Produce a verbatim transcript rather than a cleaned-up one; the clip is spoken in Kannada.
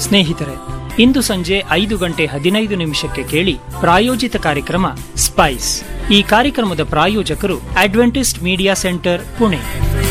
ಸ್ನೇಹಿತರೆ, ಇಂದು ಸಂಜೆ ಐದು ಗಂಟೆ ಹದಿನೈದು ನಿಮಿಷಕ್ಕೆ ಕೇಳಿ ಪ್ರಾಯೋಜಿತ ಕಾರ್ಯಕ್ರಮ ಸ್ಪೈಸ್. ಈ ಕಾರ್ಯಕ್ರಮದ ಪ್ರಾಯೋಜಕರು ಅಡ್ವೆಂಟಿಸ್ಟ್ ಮೀಡಿಯಾ ಸೆಂಟರ್, ಪುಣೆ.